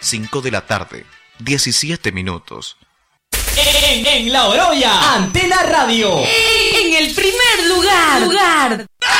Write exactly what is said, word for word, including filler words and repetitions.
cinco de la tarde, diecisiete minutos. En, en La Oroya, Antena Radio. En el primer lugar. lugar.